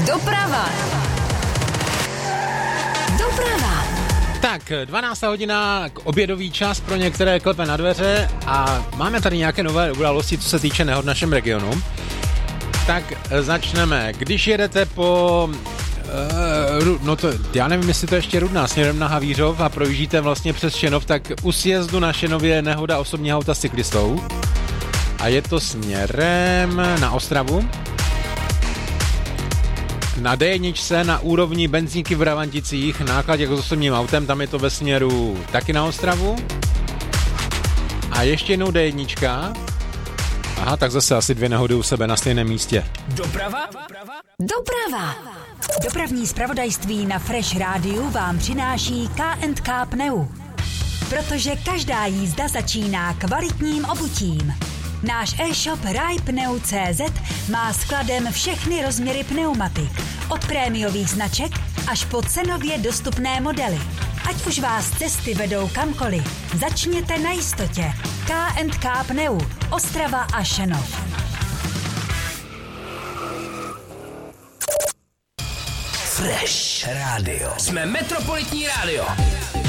Doprava. Tak, 12. hodina, obědový čas pro některé klepe na dveře a máme tady nějaké nové události, co se týče nehod v našem regionu. Tak začneme. Když jedete po, já nevím, jestli to ještě Rudná, směrem na Havířov a projíždíte vlastně přes Šenov, tak u sjezdu na Šenově nehoda osobního auta s cyklistou. A je to směrem na Ostravu. Na D1 na úrovni benzínky v Ravanticích, náklad jako s osobním autem, tam je to ve směru taky na Ostravu. A ještě jednou D1. Aha, tak zase asi 2 nehody u sebe na stejném místě. Doprava. Dopravní zpravodajství na Fresh Rádiu vám přináší K&K Pneu. Protože každá jízda začíná kvalitním obutím. Náš e-shop rajpneu.cz má skladem všechny rozměry pneumatik. Od prémiových značek až po cenově dostupné modely. Ať už vás cesty vedou kamkoliv, začněte na jistotě. K&K Pneu, Ostrava a Šenov. Fresh Radio. Jsme Metropolitní rádio.